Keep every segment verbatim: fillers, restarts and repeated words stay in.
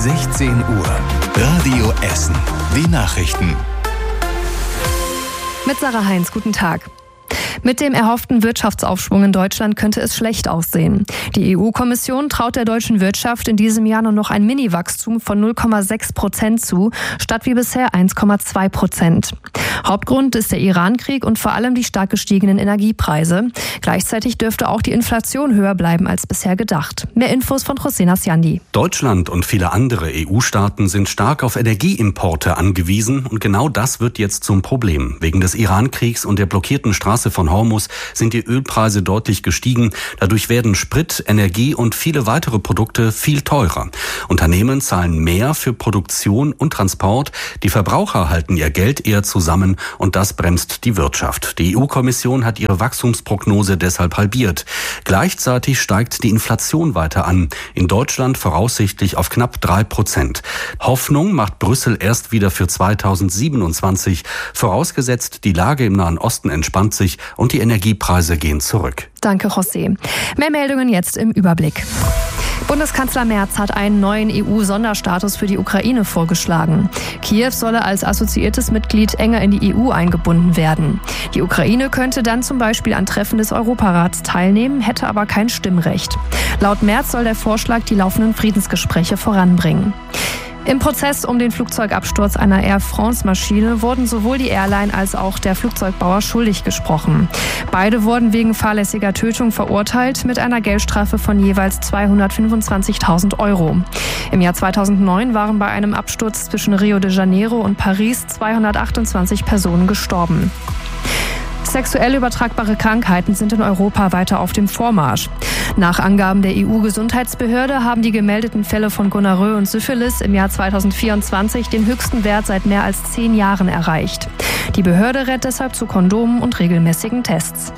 sechzehn Uhr. Radio Essen. Die Nachrichten. Mit Sarah Heinz, guten Tag. Mit dem erhofften Wirtschaftsaufschwung in Deutschland könnte es schlecht aussehen. Die E U-Kommission traut der deutschen Wirtschaft in diesem Jahr nur noch ein Mini-Wachstum von null Komma sechs Prozent zu, statt wie bisher eins Komma zwei Prozent. Hauptgrund ist der Iran-Krieg und vor allem die stark gestiegenen Energiepreise. Gleichzeitig dürfte auch die Inflation höher bleiben als bisher gedacht. Mehr Infos von José Nasciandi. Deutschland und viele andere E U-Staaten sind stark auf Energieimporte angewiesen und genau das wird jetzt zum Problem. Wegen des Iran-Kriegs und der blockierten Straße von Hormuz sind die Ölpreise deutlich gestiegen. Dadurch werden Sprit, Energie und viele weitere Produkte viel teurer. Unternehmen zahlen mehr für Produktion und Transport. Die Verbraucher halten ihr Geld eher zusammen und das bremst die Wirtschaft. Die E U-Kommission hat ihre Wachstumsprognose deshalb halbiert. Gleichzeitig steigt die Inflation weiter an. In Deutschland voraussichtlich auf knapp drei Prozent. Hoffnung macht Brüssel erst wieder für zweitausendsiebenundzwanzig. Vorausgesetzt, die Lage im Nahen Osten entspannt sich und die Energiepreise gehen zurück. Danke, José. Mehr Meldungen jetzt im Überblick. Bundeskanzler Merz hat einen neuen E U-Sonderstatus für die Ukraine vorgeschlagen. Kiew solle als assoziiertes Mitglied enger in die E U eingebunden werden. Die Ukraine könnte dann zum Beispiel an Treffen des Europarats teilnehmen, hätte aber kein Stimmrecht. Laut Merz soll der Vorschlag die laufenden Friedensgespräche voranbringen. Im Prozess um den Flugzeugabsturz einer Air France-Maschine wurden sowohl die Airline als auch der Flugzeugbauer schuldig gesprochen. Beide wurden wegen fahrlässiger Tötung verurteilt mit einer Geldstrafe von jeweils zweihundertfünfundzwanzigtausend Euro. Im Jahr zweitausendneun waren bei einem Absturz zwischen Rio de Janeiro und Paris zweihundertachtundzwanzig Personen gestorben. Sexuell übertragbare Krankheiten sind in Europa weiter auf dem Vormarsch. Nach Angaben der E U-Gesundheitsbehörde haben die gemeldeten Fälle von Gonorrhoe und Syphilis im Jahr zweitausendvierundzwanzig den höchsten Wert seit mehr als zehn Jahren erreicht. Die Behörde rät deshalb zu Kondomen und regelmäßigen Tests.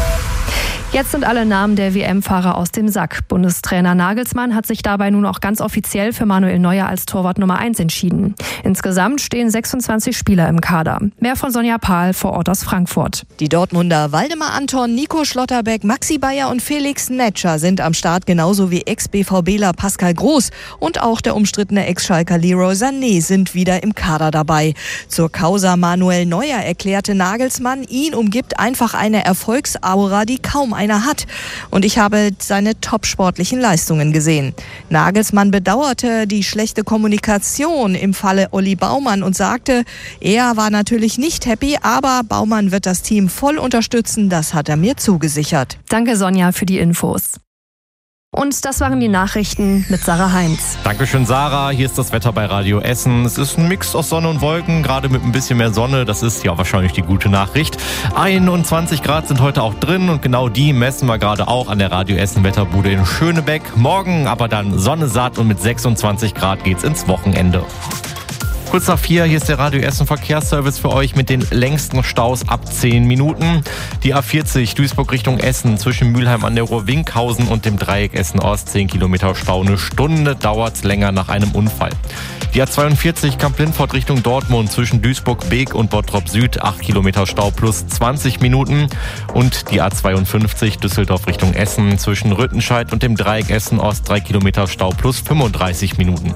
Jetzt sind alle Namen der W M-Fahrer aus dem Sack. Bundestrainer Nagelsmann hat sich dabei nun auch ganz offiziell für Manuel Neuer als Torwart Nummer eins entschieden. Insgesamt stehen sechsundzwanzig Spieler im Kader. Mehr von Sonja Pahl vor Ort aus Frankfurt. Die Dortmunder Waldemar Anton, Nico Schlotterbeck, Maxi Bayer und Felix Netscher sind am Start, genauso wie Ex-BVBler Pascal Groß und auch der umstrittene Ex-Schalker Leroy Sané sind wieder im Kader dabei. Zur Causa Manuel Neuer erklärte Nagelsmann, ihn umgibt einfach eine Erfolgsaura, die kaum einer hat. Und ich habe seine topsportlichen Leistungen gesehen. Nagelsmann bedauerte die schlechte Kommunikation im Falle Olli Baumann und sagte, er war natürlich nicht happy, aber Baumann wird das Team voll unterstützen, das hat er mir zugesichert. Danke Sonja für die Infos. Und das waren die Nachrichten mit Sarah Heinz. Dankeschön, Sarah. Hier ist das Wetter bei Radio Essen. Es ist ein Mix aus Sonne und Wolken, gerade mit ein bisschen mehr Sonne. Das ist ja wahrscheinlich die gute Nachricht. einundzwanzig Grad sind heute auch drin und genau die messen wir gerade auch an der Radio Essen Wetterbude in Schönebeck. Morgen aber dann Sonne satt und mit sechsundzwanzig Grad geht's ins Wochenende. Kurz nach vier, hier ist der Radio Essen Verkehrsservice für euch mit den längsten Staus ab zehn Minuten. Die A vierzig Duisburg Richtung Essen zwischen Mülheim an der Ruhr Winkhausen und dem Dreieck Essen-Ost, zehn Kilometer Stau. Eine Stunde dauert's länger nach einem Unfall. Die A zweiundvierzig Kamp-Lindfort Richtung Dortmund zwischen Duisburg-Beek und Bottrop Süd, acht Kilometer Stau plus zwanzig Minuten. Und die A zweiundfünfzig Düsseldorf Richtung Essen zwischen Rüttenscheid und dem Dreieck Essen-Ost, drei Kilometer Stau plus fünfunddreißig Minuten.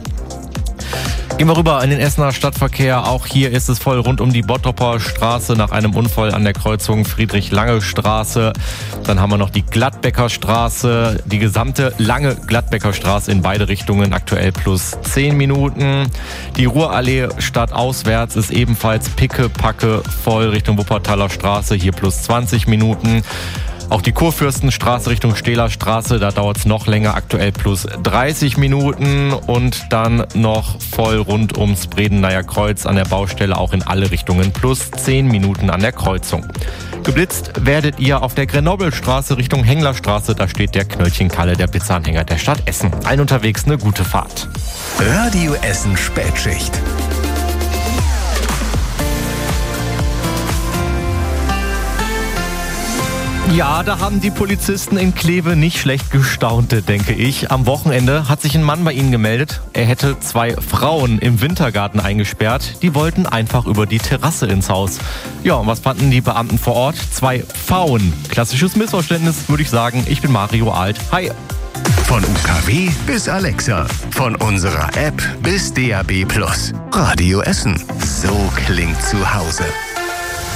Gehen wir rüber in den Essener Stadtverkehr. Auch hier ist es voll rund um die Bottroper Straße nach einem Unfall an der Kreuzung Friedrich-Lange-Straße. Dann haben wir noch die Gladbecker Straße, die gesamte lange Gladbecker Straße in beide Richtungen, aktuell plus zehn Minuten. Die Ruhrallee stadtauswärts ist ebenfalls picke-packe voll Richtung Wuppertaler Straße, hier plus zwanzig Minuten. Auch die Kurfürstenstraße Richtung Stehler Straße, da dauert es noch länger, aktuell plus dreißig Minuten. Und dann noch voll rund ums Bredeneier Kreuz an der Baustelle, auch in alle Richtungen, plus zehn Minuten an der Kreuzung. Geblitzt werdet ihr auf der Grenoble-Straße Richtung Henglerstraße, da steht der Knöllchenkalle, der Pizzaanhänger der Stadt Essen. Ein unterwegs, eine gute Fahrt. Radio Essen Spätschicht. Ja, da haben die Polizisten in Kleve nicht schlecht gestaunt, denke ich. Am Wochenende hat sich ein Mann bei ihnen gemeldet. Er hätte zwei Frauen im Wintergarten eingesperrt. Die wollten einfach über die Terrasse ins Haus. Ja, und was fanden die Beamten vor Ort? Zwei Pfauen. Klassisches Missverständnis, würde ich sagen. Ich bin Mario Alt. Hi. Von U K W bis Alexa. Von unserer App bis D A B Plus. Radio Essen. So klingt zu Hause.